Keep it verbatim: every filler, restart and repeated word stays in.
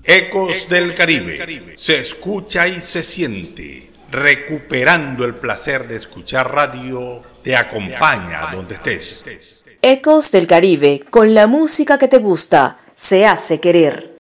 Ecos del Caribe. Se escucha y se siente. Recuperando el placer de escuchar radio, te acompaña donde estés. Ecos del Caribe, con la música que te gusta, se hace querer.